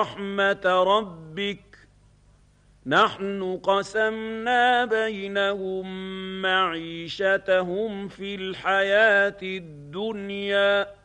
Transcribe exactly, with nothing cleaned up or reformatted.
رحمة ربك نحن قسمنا بينهم معيشتهم في الحياة الدنيا